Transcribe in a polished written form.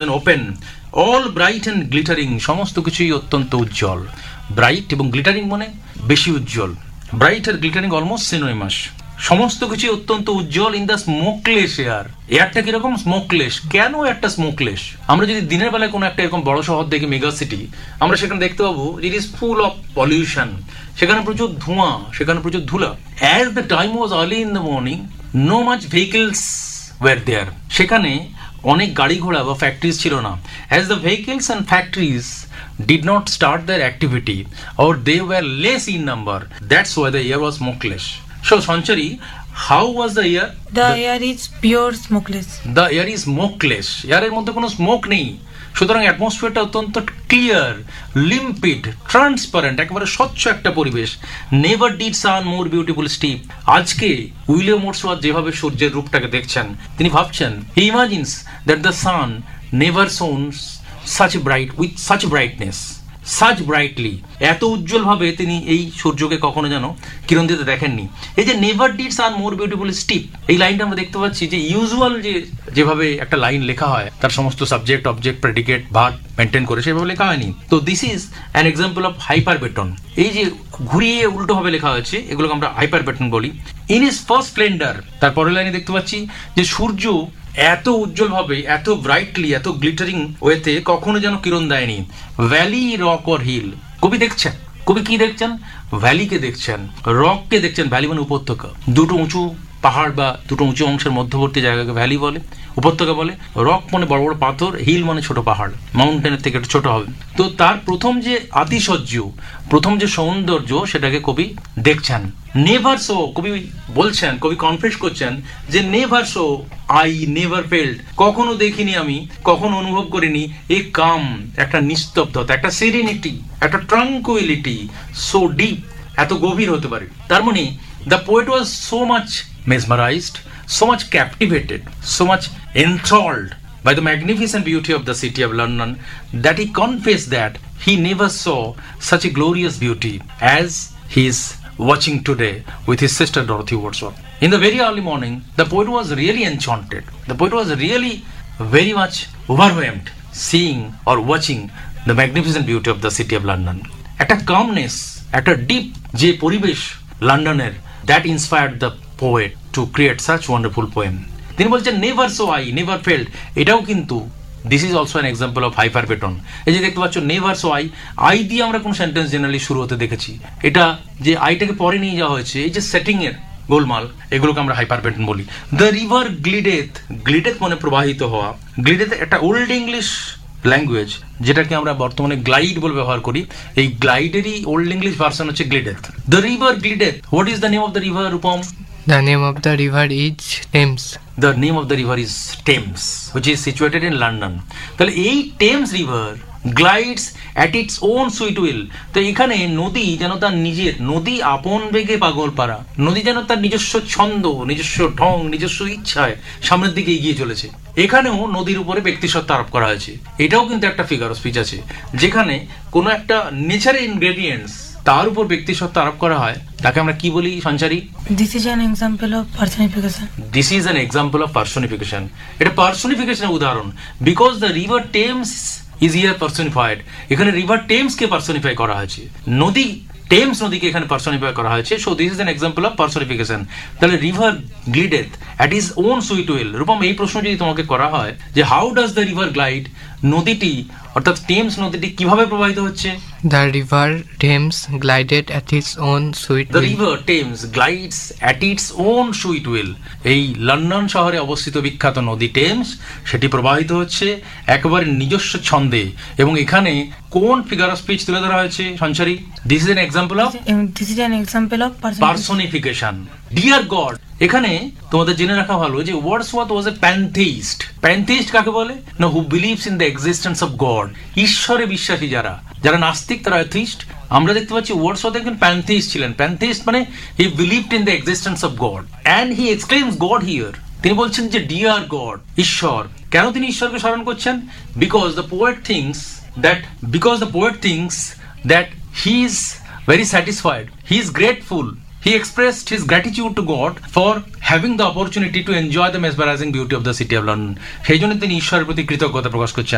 And open, all bright and glittering, সমস্ত কিছুই অত্যন্ত উজ্জ্বল। ব্রাইট এবং গ্লিটারিং মানে বেশি উজ্জ্বল, ব্রাইট আর গ্লিটারিং অলমোস্ট সিনোনিমাস। সমস্ত কিছু অত্যন্ত উজ্জ্বল ইন দ্য স্মোকলেস এয়ার। এয়ারটা কিরকম? স্মোকলেস। কেন একটা স্মোকলেস? আমরা যদি দিনের বেলায় কোনো একটা এরকম বড় শহর দেখি, মেগা সিটি, আমরা সেখানে দেখতে পাবো it is full of pollution, সেখানে প্রচুর ধোঁয়া, সেখানে প্রচুর ধুলা। As the time was early in the morning, no much vehicles war দেয়ার, সেখানে অনেক গাড়ি ঘোড়া বা ফ্যাক্টরিজ ছিল না। As the vehicles and factories did not start their activity or they were less in number, that's why the air was smokeless. So Sanchari, how was the air? The air is pure smokeless. The air is smokeless. এর মধ্যে কোনো smoke নেই, সুতরাং অ্যাটমসফিয়ারটা অত্যন্ত clear, limpid, transparent, একেবারে স্বচ্ছ একটা পরিবেশ। Never did San more beautiful steep. আজকে উইলিয়াম ওয়ার্ডসওয়ার্থ যেভাবে সূর্যের রূপটাকে দেখছেন, তিনি ভাবছেন, হি ইমাজিনস that the sun never শোনস such bright with such brightness, such brightly, এত উজ্জ্বল ভাবে তিনি এই সূর্যকে কখনো যেন কিরণ দিতে দেখেননি। এই যে never did San more beautiful steep, এই লাইনটা আমরা দেখতে পাচ্ছি যে ইউজুয়াল যেভাবে একটা লাইন লেখা হয় তার সমস্ত subject, object, predicate, verb maintain করে সেভাবে লেখা হয়নি। তো this is an example of হাইপারবেটন। এই যে ঘুরিয়ে উল্টো ভাবে লেখা হয়েছে, এগুলোকে আমরা হাইপারবেটন বলি। ইন ইজ ফার্স্ট স্প্লেন্ডার, তারপরের লাইনে দেখতে পাচ্ছি যে সূর্য এত উজ্জ্বল ভাবে, এত ব্রাইটলি, এত গ্লিটারিং ওয়েতে কখনো যেন কিরণ দেয়নি। ভ্যালি, রক অর হিল, কবি দেখছেন, কবি কি দেখছেন? ভ্যালিকে দেখছেন, রককে দেখছেন। ভ্যালি মানে উপত্যকা, দুটো উঁচু পাহাড় বা দুটো উঁচু অংশের মধ্যবর্তী জায়গাকে ভ্যালি বলে, উপত্যকা বলে। রক মানে বড় বড় পাথর, হিল মানে ছোট পাহাড়, মাউন্টেনের থেকে একটু ছোট হবে। তো তার প্রথম যে আতিশয্য, প্রথম যে সৌন্দর্য, সেটাকে কবি দেখছেন। নেভার সো, কবি বলছেন, কবি কনফেস করছেন যে never so I never felt, কখনো দেখিনি আমি, কখনো অনুভব করিনি এ কাম, একটা নিস্তব্ধতা, একটা সেরেনিটি, একটা ট্রাঙ্কুইলিটি সো ডিপ, এত গভীর হতে পারে। তার মানে the poet was so much mesmerized, so much captivated, so much enthralled by the magnificent beauty of the city of London that he confessed that he never saw such a glorious beauty as he is watching today with his sister Dorothy Wordsworth. In the very early morning, the poet was really enchanted. The poet was really very much overwhelmed seeing or watching the magnificent beauty of the city of London. একটা calmness, একটা deep যে পরিবেশ লন্ডনের, that inspired the poet to create such wonderful poem. তিনি বলছেন never so I never felt, এটাও কিন্তু this is also an example of হাইপারবেটন। এই যে দেখতে পাচ্ছ নেভার সো আই, আই দিয়ে আমরা কোন সেন্টেন্স জেনারেলি শুরু হতে দেখেছি, এটা যে আইটাকে পরে নিয়ে যাওয়া হয়েছে, এই যে সেটিং এর গোলমাল, এগুলোকে আমরা হাইপারবেটন বলি। দ্য রিভার গ্লিডেথ, গ্লিডেথ মানে প্রবাহিত হওয়া। গ্লিডেথ একটা ওল্ড ইংলিশ ল্যাঙ্গুয়েজ, যেটাকে আমরা বর্তমানে গ্লাইড বলে ব্যবহার করি। এই গ্লাইডেরই ওল্ড ইংলিশ ভার্সন হচ্ছে glideth. The river glideth, what is the name of the river, Rupam? The name of the river is Thames. The name of the river is Thames, which is situated in London. তাহলে এই Thames river glides at its own sweet will. তো এখানে নদী যেন তার নিজের, নদী আপন বেগে পাগল পারা, নদী যেন তার নিজস্ব ছন্দ, নিজস্ব ঢং, নিজস্ব ইচ্ছায় সামনের দিকে এগিয়ে চলেছে। এখানেও নদীর উপরে ব্যক্তিসত্তা আরোপ করা হয়েছে। এটাও কিন্তু একটা ফিগার অফ স্পিচ আছে, যেখানে কোনো একটা নেচারের ইনগ্রেডিয়েন্টস তার উপর ব্যক্তিসত্তা আরোপ করা হয়, তাকে আমরা কি বলি সঞ্চারী? This is an example of personification. This is an example of personification. এটা পার্সোনিফিকেশনের উদাহরণ। Because the river Thames is here personified, এখানে রিভার টেমসকে পার্সনিফাই করা হয়েছে, নদী টেমস নদীকে এখানে পার্সনিফাই করা হয়েছে। So this is an example of personification. তাহলে river glideth at is on sweet will. Rupam, এই প্রশ্ন যদি তোমাকে করা হয় যে how does the river glide, নদীটি অর্থাৎ টেমস নদীটি কিভাবে প্রবাহিত হচ্ছে? The river Thames glided at its own sweet will. The river Thames glides at its own sweet will. এই লন্ডন শহরে অবস্থিত বিখ্যাত নদী টেমস, সেটি প্রবাহিত হচ্ছে একেবারে নিজস্ব ছন্দে। এবং এখানে কোন ফিগার অফ স্পিচ তুলে ধরা হয়েছে সঞ্চারী? This is an example of personification. Deer god, এখানে তোমাদের জেনে রাখা ভালো যে ওয়ার্ডসওয়ার্থ ওয়াজ এ প্যানথেইস্ট। প্যানথেইস্ট কাকে বলে না? Who believes in the existence of god. ঈশ্বরে বিশ্বাসী যারা, যারা নাস্তিক তারা অ্যাথিস্ট। আমরা দেখতে পাচ্ছি ওয়ার্ডসওয়ার্থ একজন প্যানথেইস্ট ছিলেন। প্যানথেইস্ট মানে হি believed in the existence of god and he এক্সক্লেমস god here. তিনি বলছেন যে ডিয়ার গড, ঈশ্বর। কেন তিনি ঈশ্বরকে স্মরণ করছেন? Because the poet things that he is very satisfied, he is grateful, he expressed his gratitude to God for having the opportunity to enjoy the mesmerizing beauty of the city of London. সেই জন্য তিনি ঈশ্বরের প্রতি কৃতজ্ঞতা প্রকাশ করছেন।